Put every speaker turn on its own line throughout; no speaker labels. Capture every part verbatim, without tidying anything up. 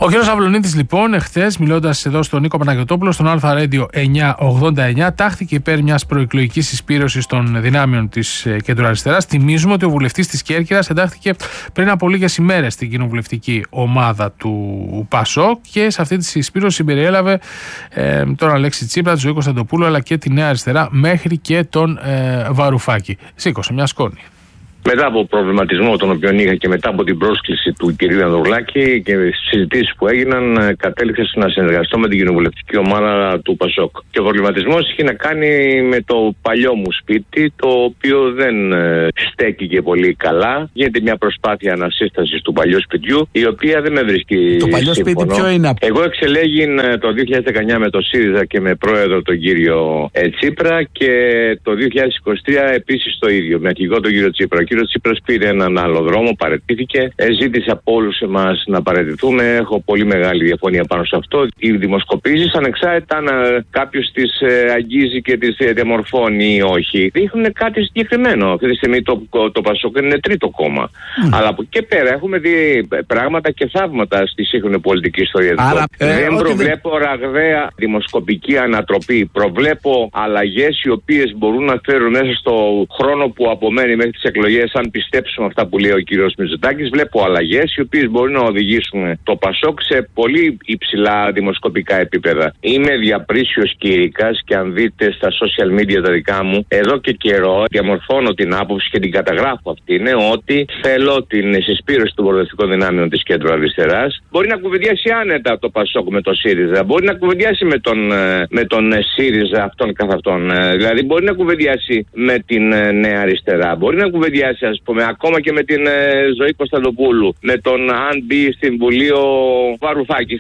Ο κ. Αυλωνίτης, λοιπόν, εχθές, μιλώντας εδώ στον Νίκο Παναγιωτόπουλο, στον Αλφα Radio εννιακόσια ογδόντα εννιά, τάχθηκε υπέρ μιας προεκλογικής συσπήρωσης των δυνάμεων της κεντροαριστεράς. Θυμίζουμε ότι ο βουλευτής της Κέρκυρας εντάχθηκε πριν από λίγες ημέρες στην κοινοβουλευτική ομάδα του ΠΑΣΟΚ και σε αυτή τη συσπήρωση συμπεριέλαβε ε, τον Αλέξη Τσίπρα, τον Ζωή Κωνσταντοπούλου, αλλά και τη Νέα Αριστερά, μέχρι και τον ε, Βαρουφάκη. Σήκωσε μια σκόνη.
Μετά από προβληματισμό τον οποίο είχα και μετά από την πρόσκληση του κυρίου Ανδρουλάκη και στις συζητήσεις που έγιναν, κατέληξα να συνεργαστώ με την κοινοβουλευτική ομάδα του ΠΑΣΟΚ. Και ο προβληματισμός είχε να κάνει με το παλιό μου σπίτι, το οποίο δεν στέκει και πολύ καλά. Γίνεται μια προσπάθεια ανασύστασης του παλιού σπιτιού, η οποία δεν με βρίσκει.
Το παλιό σύμφωνο. Σπίτι ποιο είναι?
Εγώ εξελέγην το δύο χιλιάδες δεκαεννιά με το ΣΥΡΙΖΑ και με πρόεδρο τον κύριο Τσίπρα, και το δύο χιλιάδες είκοσι τρία επίσης το ίδιο, με αρχηγό τον κύριο Τσίπρα. Ο κύριος Τσίπρας πήρε έναν άλλο δρόμο, παραιτήθηκε. Ζήτησε από όλους εμάς να παραιτηθούμε. Έχω πολύ μεγάλη διαφωνία πάνω σε αυτό. Οι δημοσκοπήσεις, ανεξάρτητα αν κάποιος τις αγγίζει και τις διαμορφώνει ή όχι, δείχνουν κάτι συγκεκριμένο. Αυτή τη στιγμή το, το ΠΑΣΟΚ είναι τρίτο κόμμα. Mm. Αλλά από εκεί και πέρα έχουμε δει πράγματα και θαύματα στη σύγχρονη πολιτική ιστορία.
Άρα, ε,
δεν προβλέπω δεν... ραγδαία δημοσκοπική ανατροπή. Προβλέπω αλλαγές οι οποίες μπορούν να φέρουν μέσα στο χρόνο που απομένει μέχρι τις εκλογές, αν πιστέψουμε αυτά που λέει ο κύριος Μητσοτάκης. Βλέπω αλλαγές οι οποίες μπορούν να οδηγήσουν το ΠΑΣΟΚ σε πολύ υψηλά δημοσκοπικά επίπεδα. Είμαι διαπρίσιος κήρυκας και αν δείτε στα social media τα δικά μου, εδώ και καιρό διαμορφώνω την άποψη και την καταγράφω αυτή, είναι ότι θέλω την συσπήρωση των προοδευτικών δυνάμεων της κέντρου αριστεράς. Μπορεί να κουβεντιάσει άνετα το ΠΑΣΟΚ με το ΣΥΡΙΖΑ, μπορεί να κουβεντιάσει με τον, με τον ΣΥΡΙΖΑ αυτόν καθ' αυτόν. Δηλαδή μπορεί να κουβεντιάσει με την Νέα Αριστερά, μπορεί να κουβεντιάσει, ας πούμε, ακόμα και με την ε, Ζωή Κωνσταντοπούλου, με τον αν μπει στην Βουλή ο Βαρουφάκης.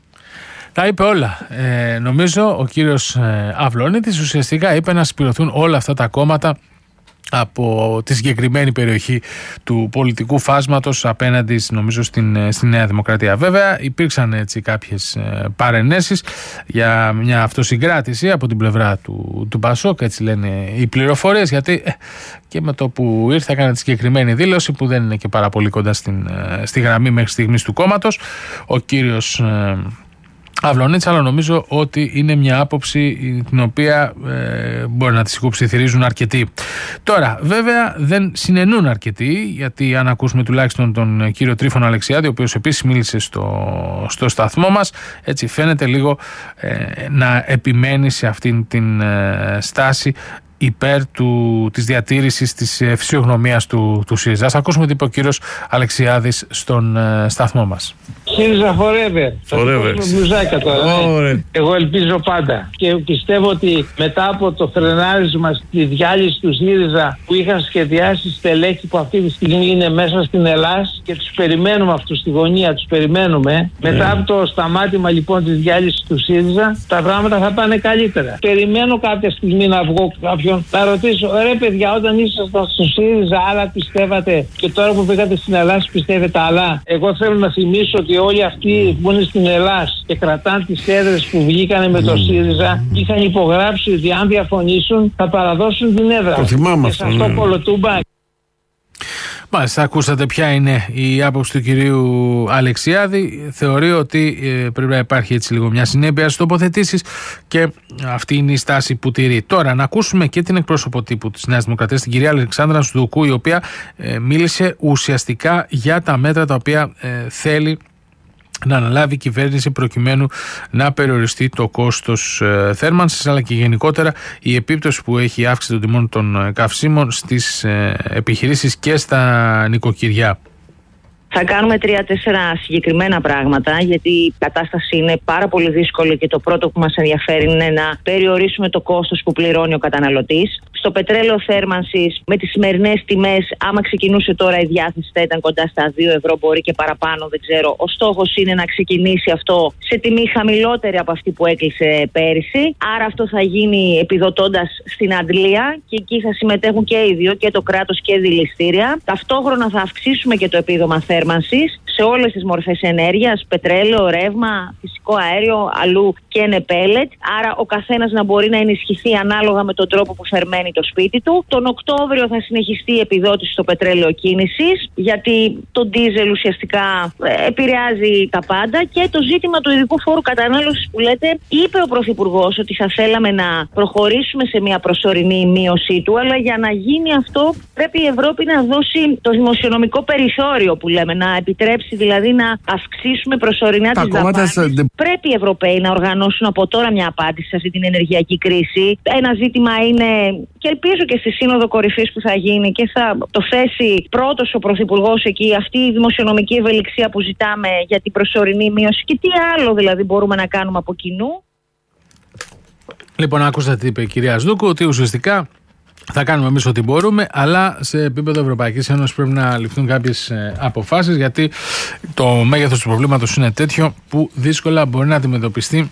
Τα είπε όλα. Ε, νομίζω ο κύριος ε, Αυλώνητης ουσιαστικά είπε να συσπηρωθούν όλα αυτά τα κόμματα από τη συγκεκριμένη περιοχή του πολιτικού φάσματος απέναντι, νομίζω, στην, στη Νέα Δημοκρατία. Βέβαια υπήρξαν έτσι κάποιες ε, παρενέσεις για μια αυτοσυγκράτηση από την πλευρά του, του ΠΑΣΟΚ, έτσι λένε οι πληροφορίες, γιατί ε, και με το που ήρθε έκανε τη συγκεκριμένη δήλωση που δεν είναι και πάρα πολύ κοντά στην, ε, στη γραμμή μέχρι στιγμής του κόμματος ο κύριος ε, Αυλωνίτης, αλλά νομίζω ότι είναι μια άποψη την οποία ε, μπορεί να τη υποψιθυρίζουν αρκετοί. Τώρα, βέβαια, δεν συνενούν αρκετοί, γιατί αν ακούσουμε τουλάχιστον τον κύριο Τρίφωνο Αλεξιάδη, ο οποίος επίσης μίλησε στο, στο σταθμό μας, έτσι φαίνεται λίγο ε, να επιμένει σε αυτήν την ε, στάση υπέρ του, της διατήρησης της ε, φυσιογνωμίας του, του ΣΥΡΙΖΑ. Ας ακούσουμε τι είπε ο κύριος Αλεξιάδης στον ε, σταθμό μας.
ΣΥΡΙΖΑ forever.
Forever.
Μπλουζάκια τώρα. Oh, εγώ ελπίζω πάντα. Και πιστεύω ότι μετά από το φρενάρισμα στη διάλυση του ΣΥΡΙΖΑ που είχαν σχεδιάσει στελέχη που αυτή τη στιγμή είναι μέσα στην Ελλάς και τους περιμένουμε αυτούς στη γωνία, τους περιμένουμε. Yeah. Μετά από το σταμάτημα λοιπόν της διάλυσης του ΣΥΡΙΖΑ, τα πράγματα θα πάνε καλύτερα. Περιμένω κάποια στιγμή να βγω κάποιον, να ρωτήσω, ρε παιδιά, όταν ήσασταν στο ΣΥΡΙΖΑ άλλα πιστεύατε και τώρα που πήγατε στην Ελλάδα πιστεύετε άλλα? Εγώ θέλω να θυμίσω ότι όλοι αυτοί που είναι στην Ελλάδα και κρατάνε τις έδρες που βγήκανε με το ΣΥΡΙΖΑ είχαν υπογράψει ότι αν διαφωνήσουν θα παραδώσουν την έδρα.
Το θυμάμαι
αυτό. Και σε αυτό κολοτούμπα.
Μάλιστα, ακούσατε ποια είναι η άποψη του κυρίου Αλεξιάδη. Θεωρεί ότι ε, πρέπει να υπάρχει έτσι λίγο μια συνέπεια στις τοποθετήσεις και αυτή είναι η στάση που τηρεί. Τώρα, να ακούσουμε και την εκπρόσωπο τύπου της Νέας Δημοκρατίας, την κυρία Αλεξάνδρα Σουδουκού, η οποία ε, μίλησε ουσιαστικά για τα μέτρα τα οποία ε, θέλει να αναλάβει η κυβέρνηση προκειμένου να περιοριστεί το κόστος ε, θέρμανσης, αλλά και γενικότερα η επίπτωση που έχει η αύξηση των τιμών των καυσίμων στις ε, επιχειρήσεις και στα νοικοκυριά.
Θα κάνουμε τρία-τέσσερα συγκεκριμένα πράγματα, γιατί η κατάσταση είναι πάρα πολύ δύσκολη και το πρώτο που μας ενδιαφέρει είναι να περιορίσουμε το κόστος που πληρώνει ο καταναλωτής. Στο πετρέλαιο θέρμανσης, με τις σημερινές τιμές, άμα ξεκινούσε τώρα η διάθεση θα ήταν κοντά στα δύο ευρώ, μπορεί και παραπάνω, δεν ξέρω. Ο στόχος είναι να ξεκινήσει αυτό σε τιμή χαμηλότερη από αυτή που έκλεισε πέρυσι. Άρα αυτό θα γίνει επιδοτώντας στην αντλία και εκεί θα συμμετέχουν και οι δύο, και το κράτος και δηληστήρια. Ταυτόχρονα θα αυξήσουμε και το επίδομα θέρμανσης. σε όλες τις μορφές ενέργειας, πετρέλαιο, ρεύμα, φυσικό αέριο, αλλού και είναι πέλετ. Άρα ο καθένας να μπορεί να ενισχυθεί ανάλογα με τον τρόπο που θερμαίνει το σπίτι του. Τον Οκτώβριο θα συνεχιστεί η επιδότηση στο πετρέλαιο κίνησης, γιατί το ντίζελ ουσιαστικά επηρεάζει τα πάντα. Και το ζήτημα του ειδικού φόρου κατανάλωσης που λέτε, είπε ο Πρωθυπουργός ότι θα θέλαμε να προχωρήσουμε σε μια προσωρινή μείωσή του, αλλά για να γίνει αυτό πρέπει η Ευρώπη να δώσει το δημοσιονομικό περιθώριο που λέμε, να επιτρέψει δηλαδή να αυξήσουμε προσωρινά τις δαπάνες. Δε... Πρέπει οι Ευρωπαίοι να οργανώσουν από τώρα μια απάντηση σε αυτή την ενεργειακή κρίση. Ένα ζήτημα είναι, και ελπίζω και στη Σύνοδο Κορυφής που θα γίνει και θα το θέσει πρώτος ο Πρωθυπουργός εκεί, αυτή η δημοσιονομική ευελιξία που ζητάμε για την προσωρινή μείωση και τι άλλο δηλαδή μπορούμε να κάνουμε από κοινού.
Λοιπόν, άκουσα τι είπε η κυρία Σδούκου, ότι ουσιαστικά θα κάνουμε εμείς ό,τι μπορούμε, αλλά σε επίπεδο Ευρωπαϊκής Ένωσης πρέπει να ληφθούν κάποιες αποφάσεις, γιατί το μέγεθος του προβλήματος είναι τέτοιο που δύσκολα μπορεί να αντιμετωπιστεί